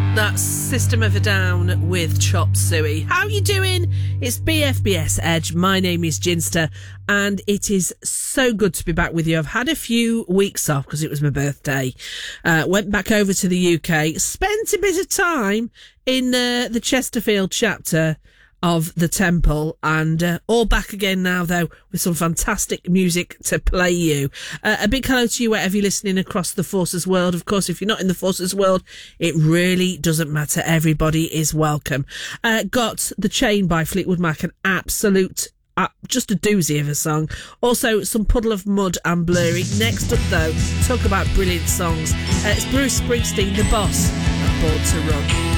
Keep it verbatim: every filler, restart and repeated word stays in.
That's System of a Down with Chop Suey. How you doing? It's B F B S Edge. My name is Ginster, and it is so good to be back with you. I've had a few weeks off because it was my birthday. Uh, went back over to the U K, spent a bit of time in uh, the Chesterfield chapter of the Temple, and uh, all back again now, though, with some fantastic music to play you. Uh, a big hello to you wherever you're listening across the Forces world. Of course, if you're not in the Forces world, it really doesn't matter. Everybody is welcome. Uh, got The Chain by Fleetwood Mac, an absolute, uh, just a doozy of a song. Also, some Puddle of Mud and Blurry. Next up, though, talk about brilliant songs. Uh, it's Bruce Springsteen, The Boss, and Born to Run.